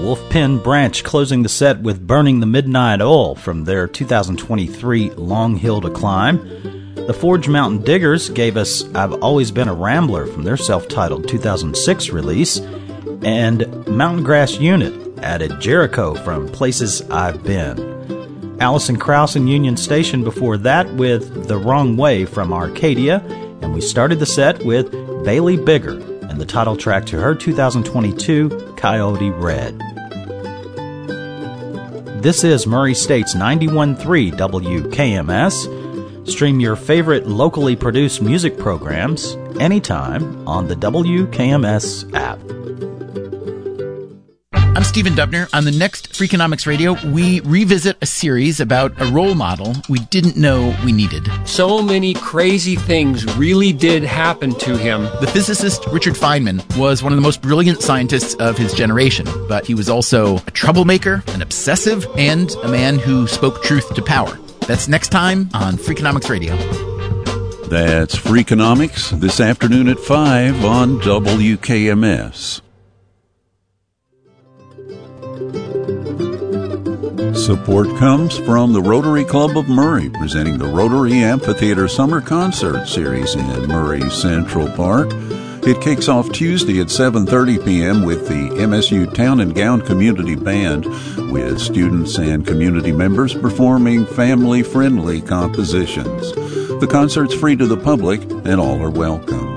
Wolfpen Branch closing the set with Burning the Midnight Oil from their 2023 Long Hill to Climb. The Forge Mountain Diggers gave us I've Always Been a Rambler from their self-titled 2006 release. And Mountain Grass Unit added Jericho from Places I've Been. Alison Krauss and Union Station before that with The Wrong Way from Arcadia. And we started the set with Bailey Bigger and the title track to her 2022 Coyote Red. This is Murray State's 91.3 WKMS. Stream your favorite locally produced music programs anytime on the WKMS app. I'm Stephen Dubner. On the next Freakonomics Radio, we revisit a series about a role model we didn't know we needed. So many crazy things really did happen to him. The physicist Richard Feynman was one of the most brilliant scientists of his generation, but he was also a troublemaker, an obsessive, and a man who spoke truth to power. That's next time on Freakonomics Radio. That's Freakonomics this afternoon at 5 on WKMS. Support comes from the Rotary Club of Murray, presenting the Rotary Amphitheater Summer Concert Series in Murray Central Park. It kicks off Tuesday at 7:30 p.m. with the MSU Town and Gown Community Band, with students and community members performing family-friendly compositions. The concert's free to the public, and all are welcome.